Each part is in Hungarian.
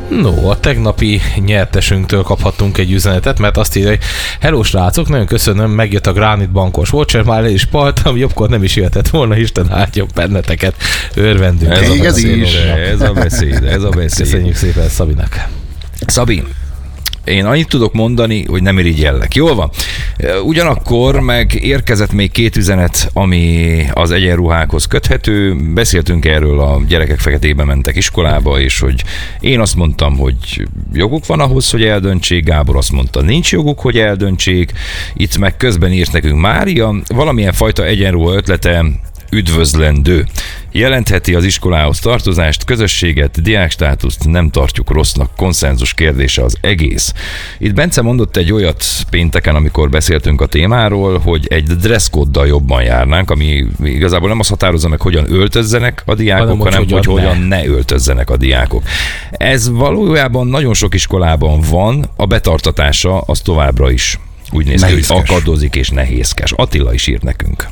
No, a tegnapi nyertesünktől kaphattunk egy üzenetet, mert azt írja, hogy hello srácok, nagyon köszönöm, megjött a Granit bankos voucher, már le is paltam, jobbkor nem is jöhetett volna, Isten áldjon benneteket, örvendünk. Ez a beszéd. Köszönjük szépen Szabinak. Szabi, én annyit tudok mondani, hogy nem irigyellek. Jól van. Ugyanakkor meg érkezett még 2 üzenet, ami az egyenruhákhoz köthető. Beszéltünk erről, a gyerekek feketébe mentek iskolába, és hogy én azt mondtam, hogy joguk van ahhoz, hogy eldöntsék. Gábor azt mondta, nincs joguk, hogy eldöntsék. Itt meg közben írt nekünk Mária, valamilyen fajta egyenruha ötlete üdvözlendő. Jelentheti az iskolához tartozást, közösséget, diákstátuszt, nem tartjuk rossznak, konszenzus kérdése az egész. Itt Bence mondott egy olyat pénteken, amikor beszéltünk a témáról, hogy egy dresszkóddal jobban járnánk, ami igazából nem azt határozza meg, hogyan öltözzenek a diákok, hanem hogy hogyan ne öltözzenek a diákok. Ez valójában nagyon sok iskolában van, a betartatása az továbbra is úgy néz ki, hogy akadozik és nehézkes. Attila is írt nekünk.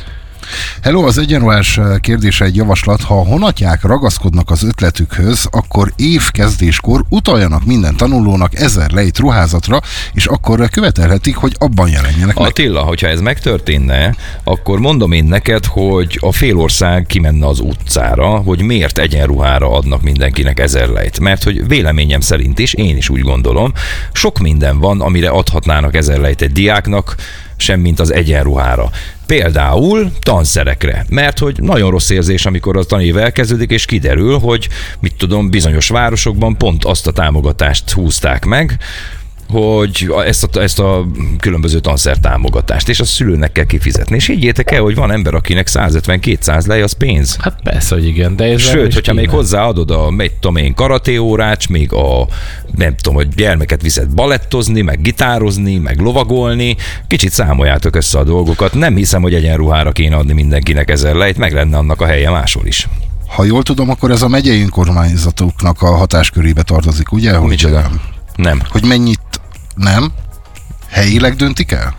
Hello, az egyenruhás kérdése egy javaslat. Ha a honatják ragaszkodnak az ötletükhöz, akkor évkezdéskor utaljanak minden tanulónak 1000 lejt ruházatra, és akkor követelhetik, hogy abban jelenjenek meg. Attila, hogyha ez megtörténne, akkor mondom én neked, hogy a félország kimenne az utcára, hogy miért egyenruhára adnak mindenkinek 1000 lejt. Mert hogy véleményem szerint is, én is úgy gondolom, sok minden van, amire adhatnának 1000 lejt egy diáknak, semmint az egyenruhára. Például tanszerekre, mert hogy nagyon rossz érzés, amikor a tanév elkezdődik, és kiderül, hogy mit tudom, bizonyos városokban pont azt a támogatást húzták meg, hogy ezt a különböző tanszer támogatást, és a szülőnek kell kifizetni. És higgyétek el, hogy van ember, akinek 150-200 lej, az pénz. Hát persze, hogy igen, de ez sőt, hogyha még hozzáadod a, karatéórát, még a, nem tudom, hogy gyermeket viszed balettozni, meg gitározni, meg lovagolni, kicsit számoljátok össze a dolgokat. Nem hiszem, hogy egyenruhára kéne adni mindenkinek 1000 lejt, meg lenne annak a helye máshol is. Ha jól tudom, akkor ez a megyei önkormányzatoknak a hatáskörébe tartozik, ugye? Nem. Hogy mennyit nem? Helyileg döntik el?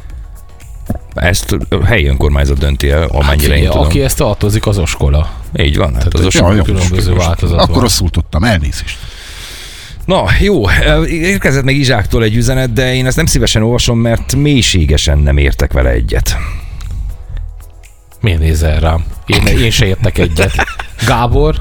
Ezt a helyi önkormányzat dönti el, amennyire én tudom. Aki ezt tartozik, az oskola. Így van. Hát az oskola különböző változat van. Akkor rosszul tudtam, elnézést. Na, jó, érkezett meg Izsáktól egy üzenet, de én ezt nem szívesen olvasom, mert mélységesen nem értek vele egyet. Miért nézel rám? Én se értek egyet. Gábor?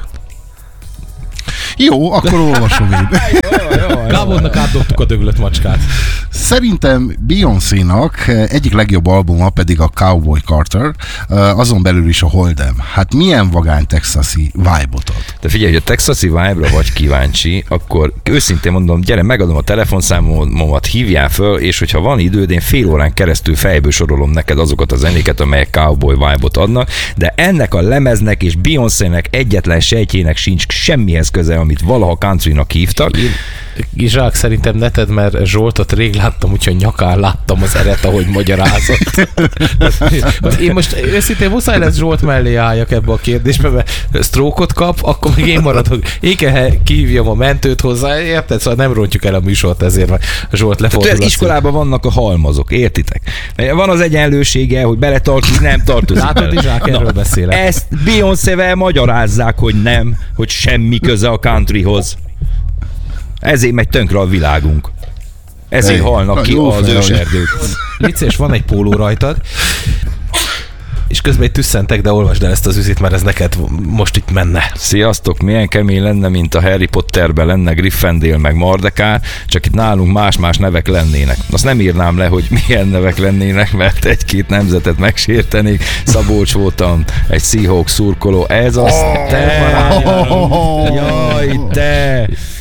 Jó, akkor olvasom én. Gábornak átdobtuk a döglött macskát. Szerintem Beyoncénak egyik legjobb albuma pedig a Cowboy Carter, azon belül is a Hold'em. Hát milyen vagány texasi vibe-ot ad. De figyelj, hogy a texasi vibe-ra vagy kíváncsi, akkor őszintén mondom, gyere, megadom a telefonszámomat, hívjál föl, és hogyha van időd, én fél órán keresztül fejből sorolom neked azokat a zenéket, amelyek cowboy vibe-ot adnak, de ennek a lemeznek és Beyoncének egyetlen sejtjének sincs semmihez köze, amit valaha countrynak hívtak. Izsák, szerintem ne tedd, mert Zsoltot rég láttam, úgyhogy nyakán láttam az eret, ahogy magyarázott. Én most őszintén muszáj lesz Zsolt mellé álljak ebbe a kérdésbe, mert stroke-ot kap, akkor még én maradok. Én kell kihívjam a mentőt hozzá, érted? Szóval nem rontjuk el a műsort ezért, mert Zsolt lefordul. Iskolában vannak a halmazok, értitek? Van az egyenlősége, hogy beletartozik, nem tartozik. Látod, Izsák, erről beszélek. Ezt Beyoncével magyarázzák, hogy nem, hogy semmi köze a countryhoz. Ezért megy tönkre a világunk. Ezért halnak ki az őserdők. Licés, van egy póló rajtad, és közben egy tüsszentek, de olvasd el ezt az üzit, mert ez neked most itt menne. Sziasztok, milyen kemény lenne, mint a Harry Potterben lenne Gryffindor meg Mardekár, csak itt nálunk más-más nevek lennének. Azt nem írnám le, hogy milyen nevek lennének, mert egy-két nemzetet megsértenék. Szabolcs voltam, egy Seahawks szurkoló. Ez az te! Jaj, te!